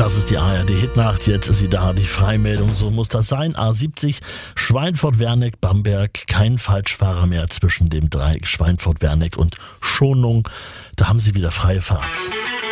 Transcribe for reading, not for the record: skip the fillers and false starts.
Das ist die ARD-Hitnacht. Jetzt ist sie da, die Freimeldung. So muss das sein. A70 Schweinfurt-Werneck-Bamberg. Kein Falschfahrer mehr zwischen dem Dreieck Schweinfurt-Werneck und Schonung. Da haben Sie wieder freie Fahrt.